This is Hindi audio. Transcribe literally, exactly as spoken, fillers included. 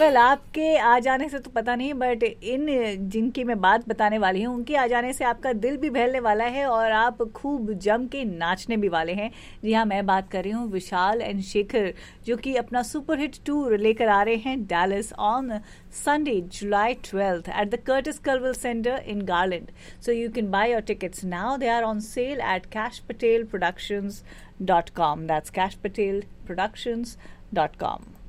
वेल आपके आ जाने से तो पता नहीं, बट इन जिनकी मैं बात बताने वाली हूँ उनके आ जाने से आपका दिल भी बहलने वाला है और आप खूब जम के नाचने भी वाले हैं। जी हाँ, मैं बात कर रही हूँ विशाल एंड शेखर, जो कि अपना सुपर हिट टूर लेकर आ रहे हैं Dallas on Sunday, July twelfth at the Curtis Culwell Center in Garland. So you can buy your tickets now. They are on sale at cash patel productions dot com. That's cash patel productions dot com.